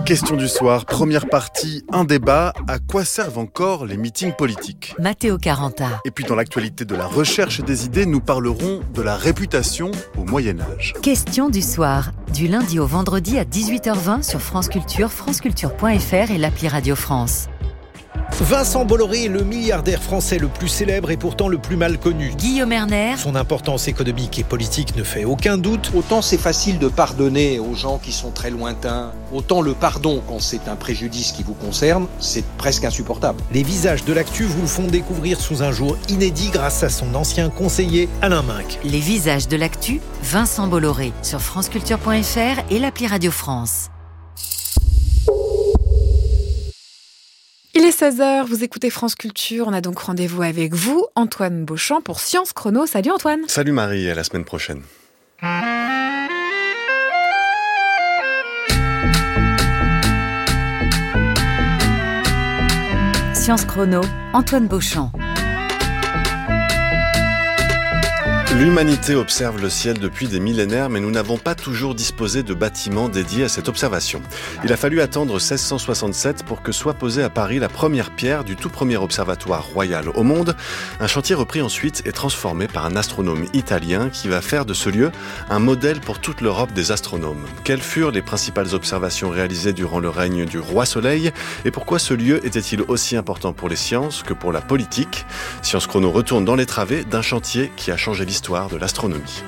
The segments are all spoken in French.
Question du soir, première partie, un débat. À quoi servent encore les meetings politiques ? Matteo Caranta. Et puis dans l'actualité de la recherche des idées, nous parlerons de la réputation au Moyen-Âge. Question du soir, du lundi au vendredi à 18h20 sur France Culture, franceculture.fr et l'appli Radio France. Vincent Bolloré est le milliardaire français le plus célèbre et pourtant le plus mal connu. Guillaume Erner. Son importance économique et politique ne fait aucun doute. Autant c'est facile de pardonner aux gens qui sont très lointains, autant le pardon quand c'est un préjudice qui vous concerne, c'est presque insupportable. Les visages de l'actu vous le font découvrir sous un jour inédit grâce à son ancien conseiller Alain Minc. Les visages de l'actu, Vincent Bolloré sur franceculture.fr et l'appli Radio France. Il est 16h, vous écoutez France Culture, on a donc rendez-vous avec vous, Antoine Beauchamp, pour Science Chrono. Salut Antoine. Salut Marie, à la semaine prochaine. Science Chrono, Antoine Beauchamp. L'humanité observe le ciel depuis des millénaires, mais nous n'avons pas toujours disposé de bâtiments dédiés à cette observation. Il a fallu attendre 1667 pour que soit posée à Paris la première pierre du tout premier observatoire royal au monde, un chantier repris ensuite et transformé par un astronome italien qui va faire de ce lieu un modèle pour toute l'Europe des astronomes. Quelles furent les principales observations réalisées durant le règne du roi Soleil et pourquoi ce lieu était-il aussi important pour les sciences que pour la politique ? Science Chrono retourne dans les travées d'un chantier qui a changé l'histoire de l'astronomie.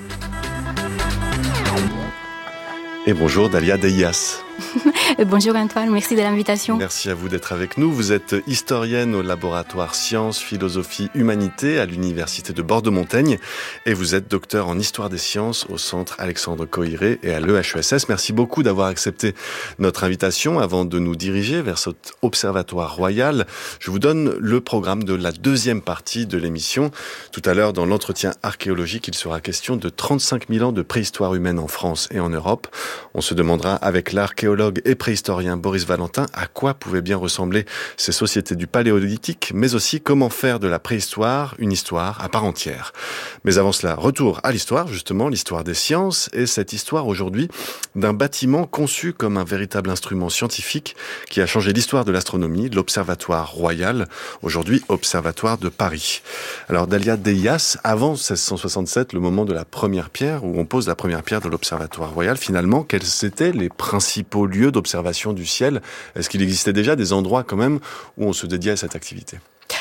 Et bonjour Dalia Deyas. Bonjour Antoine, merci de l'invitation. Merci à vous d'être avec nous. Vous êtes historienne au laboratoire Sciences, Philosophie, Humanité à l'Université de Bordeaux-Montaigne et vous êtes docteur en Histoire des Sciences au Centre Alexandre Coiré et à l'EHESS. Merci beaucoup d'avoir accepté notre invitation. Avant de nous diriger vers cet observatoire royal, je vous donne le programme de la deuxième partie de l'émission. Tout à l'heure, dans l'entretien archéologique, il sera question de 35 000 ans de préhistoire humaine en France et en Europe. On se demandera avec l'archéologue et préhistorien Boris Valentin à quoi pouvaient bien ressembler ces sociétés du Paléolithique, mais aussi comment faire de la préhistoire une histoire à part entière. Mais avant cela, retour à l'histoire, justement, l'histoire des sciences, et cette histoire aujourd'hui d'un bâtiment conçu comme un véritable instrument scientifique qui a changé l'histoire de l'astronomie, l'Observatoire Royal, aujourd'hui Observatoire de Paris. Alors Dalia Deyas, avant 1667, le moment de la première pierre, où on pose la première pierre de l'Observatoire Royal, finalement, quels étaient les principaux lieux d'observation du ciel? Est-ce qu'il existait déjà des endroits quand même où on se dédiait à cette activité?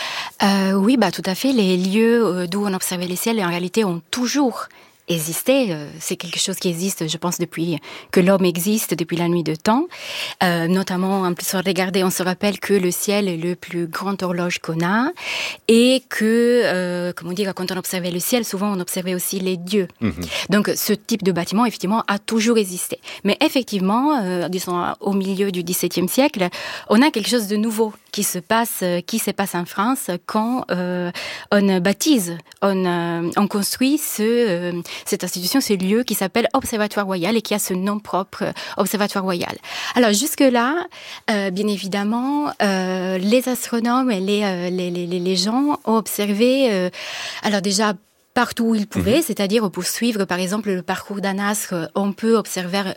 Oui, tout à fait. Les lieux d'où on observait les ciels, en réalité, ont toujours existé. C'est quelque chose qui existe, je pense, depuis que l'homme existe, depuis la nuit de temps. Notamment, en plus, regardez, on se rappelle que le ciel est le plus grand horloge qu'on a et que, quand on observait le ciel, souvent on observait aussi les dieux. Donc, ce type de bâtiment, effectivement, a toujours existé. Mais effectivement, disons, au milieu du XVIIe siècle, on a quelque chose de nouveau qui se passe en France quand on baptise, on construit cette institution, ce lieu qui s'appelle Observatoire Royal et qui a ce nom propre, Observatoire Royal. Alors jusque-là, bien évidemment, les astronomes et les gens ont observé, alors déjà partout où ils pouvaient, c'est-à-dire pour suivre par exemple le parcours d'un astre, on peut observer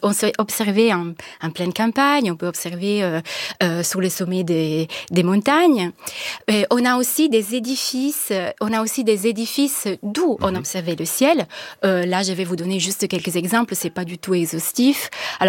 en pleine campagne, on peut observer sur les sommets des montagnes. On a aussi des édifices d'où on observait le ciel. Là, je vais vous donner juste quelques exemples, c'est pas du tout exhaustif. Alors,